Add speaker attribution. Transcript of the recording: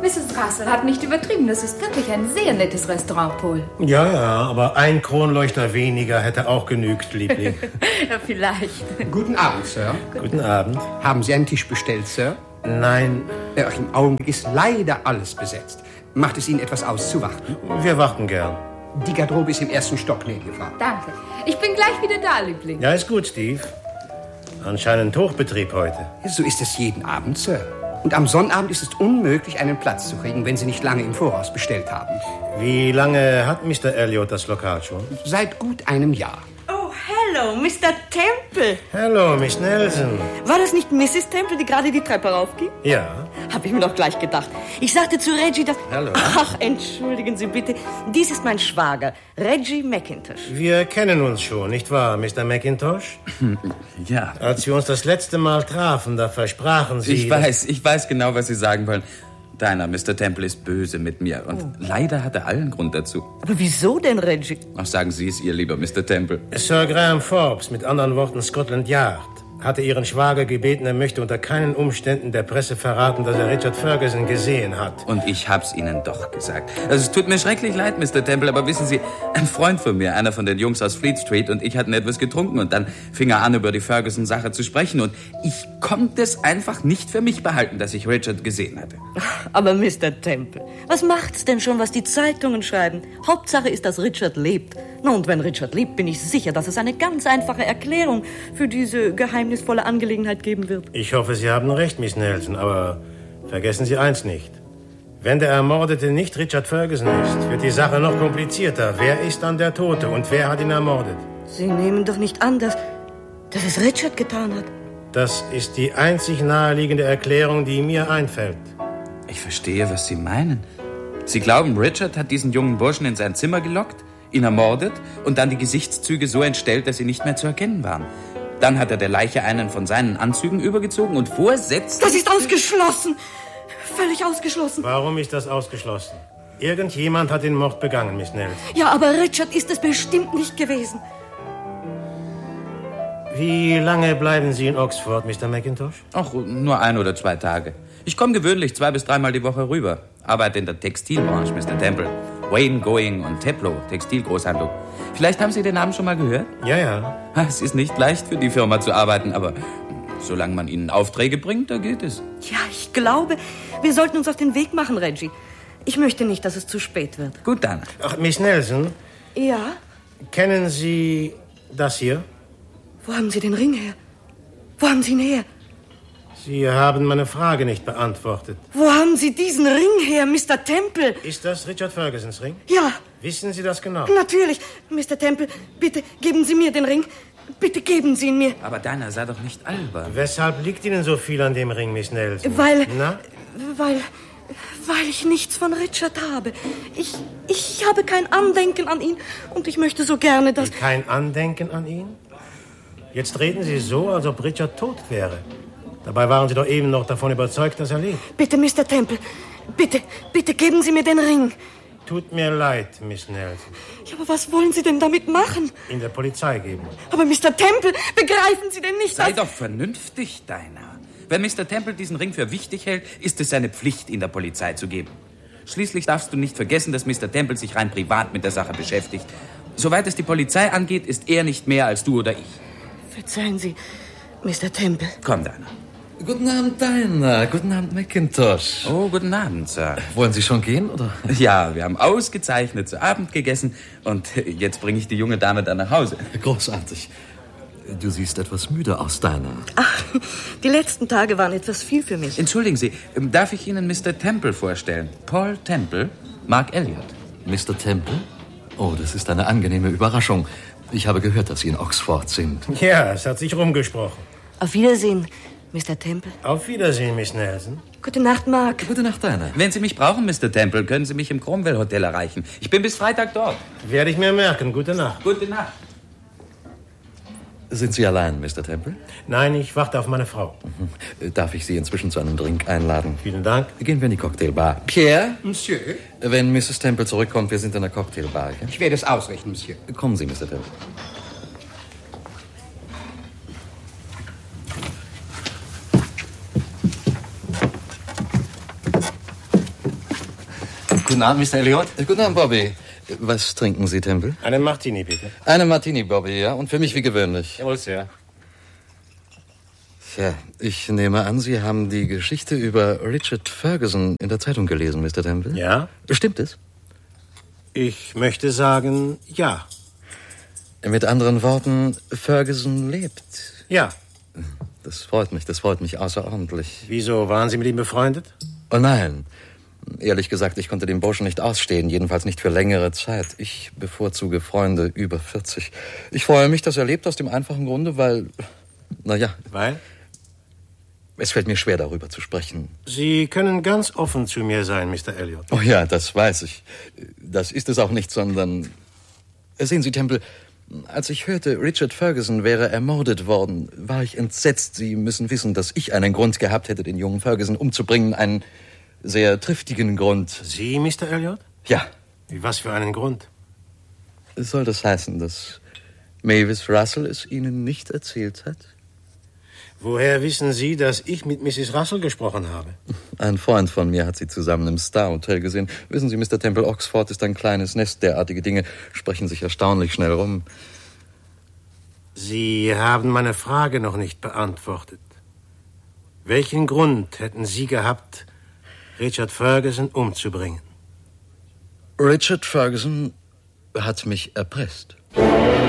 Speaker 1: Mrs. Russell hat nicht übertrieben. Das ist wirklich ein sehr nettes Restaurant, Paul.
Speaker 2: Ja, aber ein Kronleuchter weniger hätte auch genügt, Liebling.
Speaker 1: Ja, vielleicht.
Speaker 3: Guten Abend, Sir.
Speaker 2: Guten Abend.
Speaker 3: Haben Sie einen Tisch bestellt, Sir?
Speaker 2: Nein.
Speaker 3: Im Augenblick ist leider alles besetzt. Macht es Ihnen etwas aus zu warten?
Speaker 2: Wir warten gern.
Speaker 3: Die Garderobe ist im ersten Stock, gnädige Frau.
Speaker 1: Danke. Ich bin gleich wieder da, Liebling.
Speaker 2: Ja, ist gut, Steve. Anscheinend Hochbetrieb heute.
Speaker 3: So ist es jeden Abend, Sir. Und am Sonnabend ist es unmöglich, einen Platz zu kriegen, wenn Sie nicht lange im Voraus bestellt haben.
Speaker 2: Wie lange hat Mr. Elliot das Lokal schon?
Speaker 3: Seit gut einem Jahr.
Speaker 4: Oh, hello, Mr. Temple.
Speaker 2: Hallo, Miss Nelson.
Speaker 4: War das nicht Mrs. Temple, die gerade die Treppe raufging?
Speaker 2: Ja.
Speaker 4: Hab ich mir doch gleich gedacht. Ich sagte zu Reggie, dass...
Speaker 2: Hallo.
Speaker 4: Ach, entschuldigen Sie bitte. Dies ist mein Schwager, Reggie McIntosh.
Speaker 2: Wir kennen uns schon, nicht wahr, Mr. McIntosh?
Speaker 5: Ja.
Speaker 2: Als wir uns das letzte Mal trafen, da versprachen Sie...
Speaker 5: Ich weiß genau, was Sie sagen wollen. Deiner Mr. Temple ist böse mit mir und leider hat er allen Grund dazu.
Speaker 4: Aber wieso denn, Reggie?
Speaker 5: Ach, sagen Sie es ihr, lieber Mr. Temple.
Speaker 2: Sir Graham Forbes, mit anderen Worten Scotland Yard, hatte Ihren Schwager gebeten, er möchte unter keinen Umständen der Presse verraten, dass er Richard Ferguson gesehen hat.
Speaker 5: Und ich hab's Ihnen doch gesagt. Also, es tut mir schrecklich leid, Mr. Temple, aber wissen Sie, ein Freund von mir, einer von den Jungs aus Fleet Street und ich hatten etwas getrunken und dann fing er an, über die Ferguson-Sache zu sprechen und ich konnte es einfach nicht für mich behalten, dass ich Richard gesehen hatte.
Speaker 4: Aber Mr. Temple, was macht's denn schon, was die Zeitungen schreiben? Hauptsache ist, dass Richard lebt. Na, und wenn Richard lebt, bin ich sicher, dass es eine ganz einfache Erklärung für diese geheimnisvolle Angelegenheit geben wird.
Speaker 2: Ich hoffe, Sie haben recht, Miss Nelson, aber vergessen Sie eins nicht. Wenn der Ermordete nicht Richard Ferguson ist, wird die Sache noch komplizierter. Wer ist dann der Tote und wer hat ihn ermordet?
Speaker 4: Sie nehmen doch nicht an, dass es Richard getan hat.
Speaker 2: Das ist die einzig naheliegende Erklärung, die mir einfällt.
Speaker 5: Ich verstehe, was Sie meinen. Sie glauben, Richard hat diesen jungen Burschen in sein Zimmer gelockt, ihn ermordet und dann die Gesichtszüge so entstellt, dass sie nicht mehr zu erkennen waren. Dann hat er der Leiche einen von seinen Anzügen übergezogen und vorsätzlich...
Speaker 4: Das ist ausgeschlossen! Völlig ausgeschlossen.
Speaker 2: Warum ist das ausgeschlossen? Irgendjemand hat den Mord begangen, Miss Nelson.
Speaker 4: Ja, aber Richard ist es bestimmt nicht gewesen.
Speaker 2: Wie lange bleiben Sie in Oxford, Mr. McIntosh?
Speaker 5: Ach, nur 1 oder 2 Tage. Ich komme gewöhnlich 2 bis 3 Mal die Woche rüber. Arbeite in der Textilbranche, Mr. Temple. Wayne, Going und Teplow, Textilgroßhandlung. Vielleicht haben Sie den Namen schon mal gehört?
Speaker 2: Ja.
Speaker 5: Es ist nicht leicht für die Firma zu arbeiten, aber solange man ihnen Aufträge bringt, da geht es.
Speaker 4: Ja, ich glaube, wir sollten uns auf den Weg machen, Reggie. Ich möchte nicht, dass es zu spät wird.
Speaker 5: Gut, dann.
Speaker 2: Ach, Miss Nelson,
Speaker 4: Ja?
Speaker 2: kennen Sie das hier?
Speaker 4: Wo haben Sie den Ring her? Wo haben Sie ihn her?
Speaker 2: Sie haben meine Frage nicht beantwortet.
Speaker 4: Wo haben Sie diesen Ring her, Mr. Temple?
Speaker 2: Ist das Richard Fergusons Ring?
Speaker 4: Ja,
Speaker 2: Wissen Sie das genau?
Speaker 4: natürlich. Mr. Temple, bitte geben Sie mir den Ring. Bitte geben Sie ihn mir.
Speaker 5: Aber Dinah, sei doch nicht albern.
Speaker 2: Weshalb liegt Ihnen so viel an dem Ring, Miss Nelson?
Speaker 4: Weil ich nichts von Richard habe. Ich habe kein Andenken an ihn und ich möchte so gerne, dass...
Speaker 2: Kein Andenken an ihn? Jetzt reden Sie so, als ob Richard tot wäre. Dabei waren Sie doch eben noch davon überzeugt, dass er lebt.
Speaker 4: Bitte, Mr. Temple, bitte geben Sie mir den Ring.
Speaker 2: Tut mir leid, Miss Nelson.
Speaker 4: Ja, aber was wollen Sie denn damit machen?
Speaker 2: Ihn der Polizei geben.
Speaker 4: Aber Mr. Temple, begreifen Sie denn nicht,
Speaker 5: Sei
Speaker 4: dass...
Speaker 5: doch vernünftig, Dinah. Wenn Mr. Temple diesen Ring für wichtig hält, ist es seine Pflicht, ihn der Polizei zu geben. Schließlich darfst du nicht vergessen, dass Mr. Temple sich rein privat mit der Sache beschäftigt. Soweit es die Polizei angeht, ist er nicht mehr als du oder ich.
Speaker 4: Verzeihen Sie, Mr. Temple.
Speaker 5: Komm, Dinah.
Speaker 6: Guten Abend, Dinah. Guten Abend, McIntosh.
Speaker 5: Oh, guten Abend, Sir.
Speaker 6: Wollen Sie schon gehen, oder?
Speaker 5: Ja, wir haben ausgezeichnet zu Abend gegessen und jetzt bringe ich die junge Dame dann nach Hause.
Speaker 6: Großartig. Du siehst etwas müde aus, Dinah.
Speaker 4: Ach, die letzten Tage waren etwas viel für mich.
Speaker 5: Entschuldigen Sie, darf ich Ihnen Mr. Temple vorstellen? Paul Temple, Mark Elliot.
Speaker 6: Mr. Temple? Oh, das ist eine angenehme Überraschung. Ich habe gehört, dass Sie in Oxford sind.
Speaker 2: Ja, es hat sich rumgesprochen.
Speaker 4: Auf Wiedersehen, Mr. Temple.
Speaker 2: Auf Wiedersehen, Miss Nelson.
Speaker 4: Gute Nacht, Mark.
Speaker 6: Gute Nacht, Dinah.
Speaker 5: Wenn Sie mich brauchen, Mr. Temple, können Sie mich im Cromwell Hotel erreichen. Ich bin bis Freitag dort.
Speaker 2: Werde ich mir merken. Gute Nacht.
Speaker 5: Gute Nacht.
Speaker 6: Sind Sie allein, Mr. Temple?
Speaker 2: Nein, ich warte auf meine Frau.
Speaker 6: Darf ich Sie inzwischen zu einem Drink einladen?
Speaker 2: Vielen Dank.
Speaker 6: Gehen wir in die Cocktailbar. Pierre?
Speaker 3: Monsieur?
Speaker 6: Wenn Mrs. Temple zurückkommt, wir sind in der Cocktailbar. Ja?
Speaker 3: Ich werde es ausrichten, Monsieur.
Speaker 6: Kommen Sie, Mr. Temple. Guten Abend, Mr. Elliot. Guten Abend, Bobby. Was trinken Sie, Temple?
Speaker 2: Einen Martini, bitte.
Speaker 6: Eine Martini, Bobby, ja? Und für mich wie gewöhnlich.
Speaker 2: Jawohl, Sir.
Speaker 6: Tja, ich nehme an, Sie haben die Geschichte über Richard Ferguson in der Zeitung gelesen, Mr. Temple?
Speaker 2: Ja?
Speaker 6: Stimmt es?
Speaker 2: Ich möchte sagen, ja.
Speaker 6: Mit anderen Worten, Ferguson lebt.
Speaker 2: Ja.
Speaker 6: Das freut mich außerordentlich.
Speaker 2: Wieso, waren Sie mit ihm befreundet?
Speaker 6: Oh nein. Ehrlich gesagt, ich konnte den Burschen nicht ausstehen, jedenfalls nicht für längere Zeit. Ich bevorzuge Freunde über 40. Ich freue mich, dass er lebt, aus dem einfachen Grunde, weil...
Speaker 2: Weil?
Speaker 6: Es fällt mir schwer, darüber zu sprechen.
Speaker 2: Sie können ganz offen zu mir sein, Mr. Elliot.
Speaker 6: Oh ja, das weiß ich. Das ist es auch nicht, sondern... Sehen Sie, Temple, als ich hörte, Richard Ferguson wäre ermordet worden, war ich entsetzt. Sie müssen wissen, dass ich einen Grund gehabt hätte, den jungen Ferguson umzubringen. Einen sehr triftigen Grund.
Speaker 2: Sie, Mr. Elliot?
Speaker 6: Ja.
Speaker 2: Was für einen Grund?
Speaker 6: Soll das heißen, dass Mavis Russell es Ihnen nicht erzählt hat?
Speaker 2: Woher wissen Sie, dass ich mit Mrs. Russell gesprochen habe?
Speaker 6: Ein Freund von mir hat Sie zusammen im Star Hotel gesehen. Wissen Sie, Mr. Temple, Oxford ist ein kleines Nest. Derartige Dinge sprechen sich erstaunlich schnell rum.
Speaker 2: Sie haben meine Frage noch nicht beantwortet. Welchen Grund hätten Sie gehabt, Richard Ferguson umzubringen?
Speaker 6: Richard Ferguson hat mich erpresst.